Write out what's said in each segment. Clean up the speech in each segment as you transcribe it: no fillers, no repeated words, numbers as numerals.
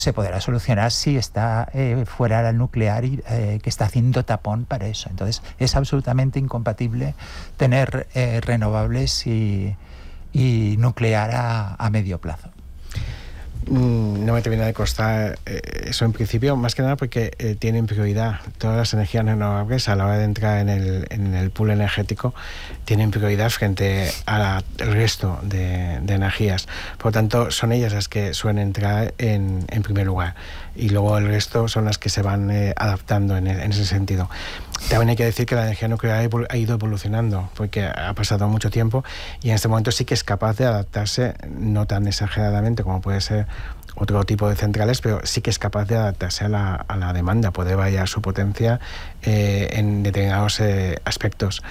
se podrá solucionar si está fuera la nuclear y que está haciendo tapón para eso. Entonces es absolutamente incompatible tener renovables y nuclear a medio plazo. No me termina de costar eso en principio, más que nada porque tienen prioridad. Todas las energías renovables, a la hora de entrar en el pool energético, tienen prioridad frente al resto de energías. Por lo tanto, son ellas las que suelen entrar en primer lugar, y luego el resto son las que se van adaptando en ese sentido. También hay que decir que la energía nuclear ha ido evolucionando, porque ha pasado mucho tiempo, y en este momento sí que es capaz de adaptarse, no tan exageradamente como puede ser otro tipo de centrales, pero sí que es capaz de adaptarse a la demanda, puede variar su potencia en determinados aspectos.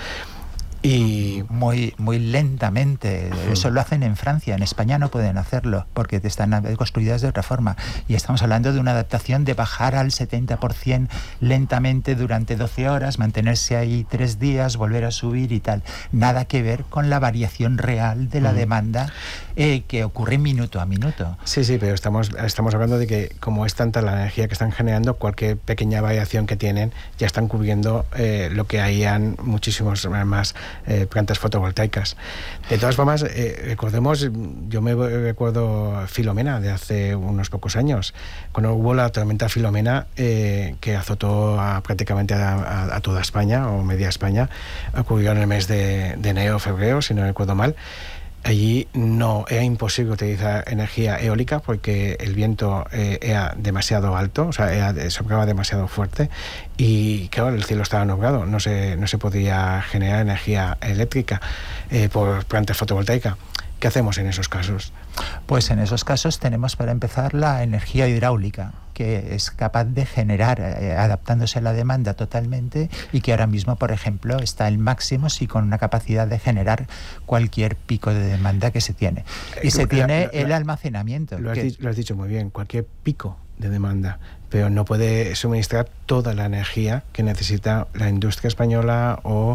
Y muy lentamente. Eso lo hacen en Francia. En España no pueden hacerlo porque están construidas de otra forma, y estamos hablando de una adaptación de bajar al 70% lentamente durante 12 horas, mantenerse ahí 3 días, volver a subir y tal. Nada que ver con la variación real de la demanda que ocurre minuto a minuto. Sí, pero estamos hablando de que, como es tanta la energía que están generando, cualquier pequeña variación que tienen ya están cubriendo lo que harían muchísimos más plantas fotovoltaicas. De todas formas, recordemos, yo me recuerdo Filomena de hace unos pocos años, cuando hubo la tormenta Filomena que azotó prácticamente a toda España, o media España. Ocurrió en el mes de enero o febrero, si no recuerdo mal. Allí no era imposible utilizar energía eólica porque el viento era demasiado alto, o sea, soplaba demasiado fuerte, y claro, el cielo estaba nublado, no se podía generar energía eléctrica por plantas fotovoltaicas. ¿Qué hacemos en esos casos? Pues en esos casos tenemos, para empezar, la energía hidráulica, que es capaz de generar, adaptándose a la demanda totalmente, y que ahora mismo, por ejemplo, está en máximos y con una capacidad de generar cualquier pico de demanda que se tiene. Y se tiene el almacenamiento. Lo has dicho muy bien, cualquier pico de demanda, pero no puede suministrar toda la energía que necesita la industria española o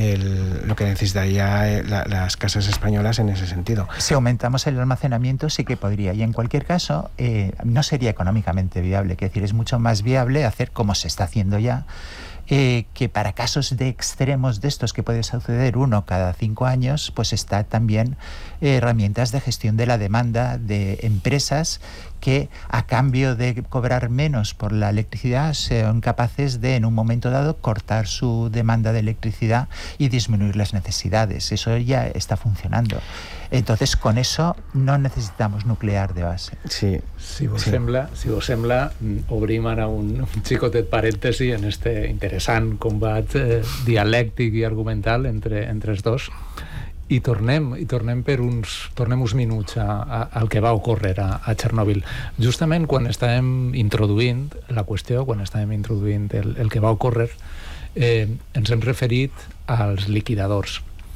lo que necesitaría las casas españolas en ese sentido. Si aumentamos el almacenamiento sí que podría, y en cualquier caso no sería económicamente viable. Es decir, es mucho más viable hacer, como se está haciendo ya, que para casos de extremos de estos que puede suceder uno cada 5 años, pues está también herramientas de gestión de la demanda de empresas que, a cambio de cobrar menos por la electricidad, son capaces de, en un momento dado, cortar su demanda de electricidad y disminuir las necesidades. Eso ya está funcionando. Entonces, con eso no necesitamos nuclear de base. Sí. Si vos sembla, obrim ara un xicotet parèntesi en este interessant combat dialèctic i argumental entre els dos, i tornem uns minuts al que va ocórrer a Chernobyl. Justament quan estàvem introduint la qüestió, quan estàvem introduint el que va ocórrer, ens hem referit als liquidadors.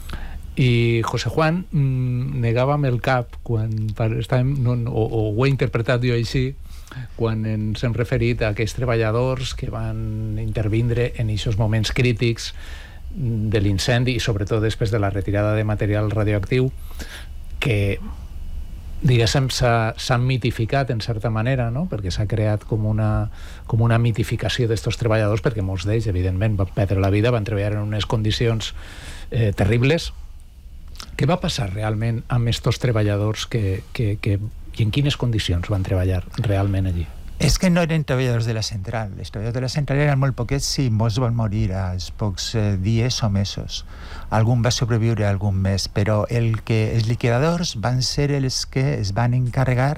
I José Juan negava amb el cap quan estàvem, o ho he interpretat jo així, quan ens hem referit a aquells treballadors que van intervindre en aquests moments crítics de l'incendi i sobretot després de la retirada de material radioactiu, que diguéssim s'han mitificat en certa manera, no? Perquè s'ha creat com una mitificació d'estos treballadors, perquè molts d'ells evidentment van perdre la vida, van treballar en unes condicions terribles. Què va passar realment amb estos treballadors i en quines condicions van treballar realment allí? És que no eren treballadors de la central. Els treballadors de la central eren molt poquets, i molts van morir als pocs dies o mesos. Algun va sobreviure algun mes, però els liquidadors van ser els que es van encarregar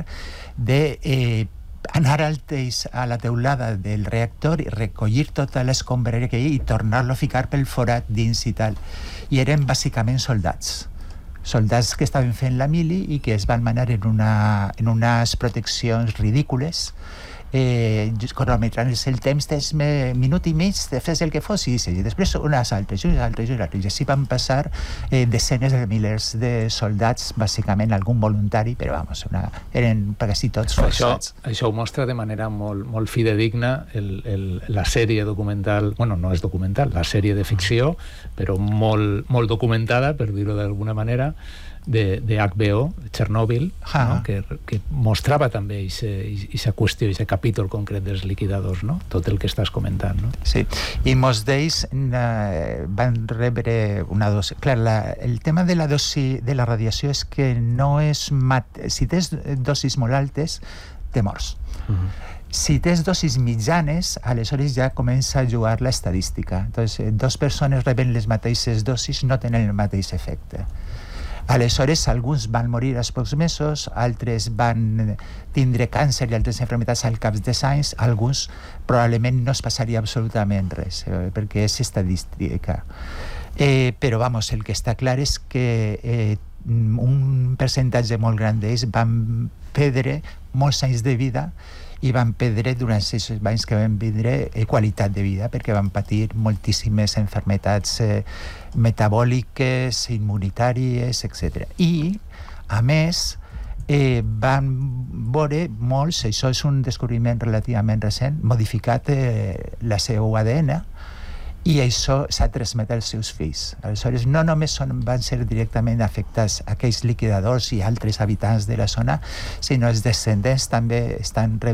de anar a la teulada del reactor i recollir tota l'escombraria que hi havia i tornar-lo a ficar pel forat dins i tal. I eren bàsicament soldats que estaven fent la mili i que es van manar en unes proteccions ridícules, cronometrant el temps minut i mig de fes el que fos, i després unes altres i així van passar desenes de milers de soldats, bàsicament algun voluntari, però eren quasi tots forçats. Això ho mostra de manera molt fidedigna la sèrie documental, bueno, no és documental, la sèrie de ficció, però molt documentada, per dir-ho d'alguna manera, de HBO, Chernobyl, no? que mostrava també aquesta qüestió, aquest capítol concret dels liquidadors, no? Tot el que estàs comentant, no? Sí, i molts d'ells van rebre una dosi. Clar, el tema de la dosi de la radiació és que no és... Si tens dosis molt altes, te mors. Si tens dosis mitjanes, aleshores ja comença a jugar l'estadística. Entonces, dos persones reben les mateixes dosis, no tenen el mateix efecte. Aleshores, alguns van morir als pocs mesos, altres van tindre càncer i altres malalties al cap de anys, alguns probablement no es passaria absolutament res, perquè és estadística. Però, vamos, el que està clar és que un percentatge molt gran d'ells van perdre molts anys de vida i van perdre durant 6 anys que van viure qualitat de vida perquè van patir moltíssimes malalties metabòliques, immunitàries, etc. I, a més, van veure molts, això és un descobriment relativament recent, modificat la seu ADN i això s'ha transmet als seus fills. Aleshores, no només van ser directament afectats aquells liquidadors i altres habitants de la zona, sinó els descendents també estan rebent